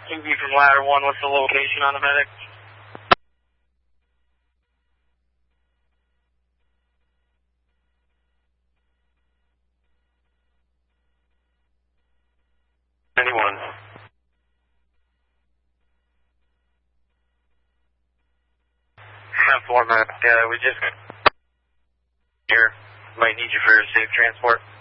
2B from ladder 1, what's the location on the medic? Anyone? 10-4, man. Yeah, we just here. Might need you for safe transport.